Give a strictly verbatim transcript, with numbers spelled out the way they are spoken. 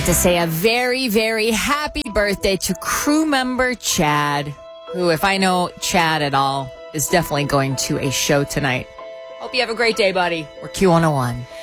To say a very, very happy birthday to crew member Chad, who, if I know Chad at all, is definitely going to a show tonight. Hope you have a great day, buddy. We're Q one oh one.